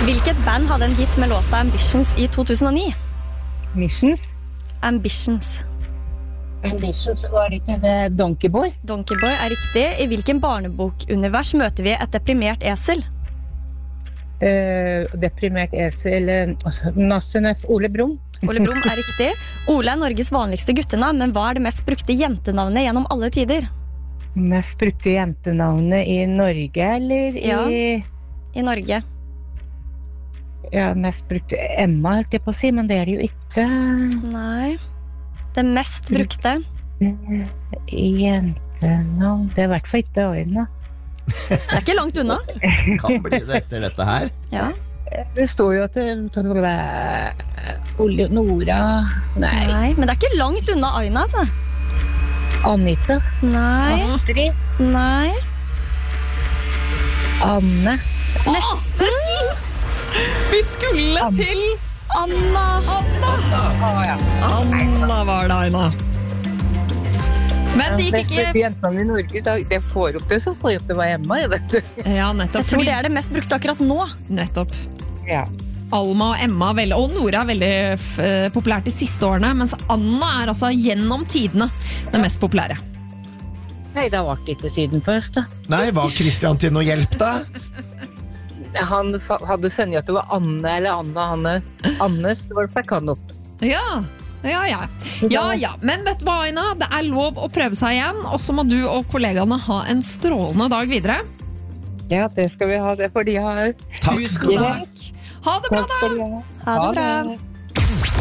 Hvilket band hadde en hit med låta Ambitions i 2009? Missions? Ambitions. Ambitions, var det ikke det Donkey Boy? Donkey Boy riktig. I hvilken barnebokunivers møter vi et deprimert esel? Deprimert esel, Nassenøf, Ole Brumm. Ole Brumm riktig. Ole Norges vanligste guttenavn, men hva det mest brukte jentenavnet gjennom alle tider? Mest brukte jentenavnet i Norge, eller Ja. I Norge. Ja, mest brukte Emma, helt jeg på å si, men det det jo ikke. Nei. Det mest brukte. Jentenavn, det i hvert fall ikke Aina. Det ikke langt unna. Kan bli det etter dette her. Ja. Det står jo at Ole Nora. Nei. Men det ikke langt unna Aina, altså. Anita. Nei. Astrid. Nei. Anne. Nesten. Vi skulle til Anna. Anna var det, Aina. Men det gikk Beste ikke... jentene i Norge, det får opp det, så får jeg opp det var Emma, jeg vet du. Ja, nettopp. Jeg tror det det mest brukte akkurat nå. Nettopp. Ja. Alma og Emma og Nora veldig populært de siste årene, mens Anna altså gjennom tidene det mest populære. Nei, det var ikke siden først da. Nei, var Christian til noe hjelp da? Han hadde funnet at det var Anne eller Annes, det var det fikk han opp. Ja. Men vet du hva, Aina? Det lov å prøve seg igjen, og så må du og kollegaene ha en strålende dag videre. Ja, det skal vi ha, det får de ha. Takk skal du ha. Ha det bra da! Ha det bra.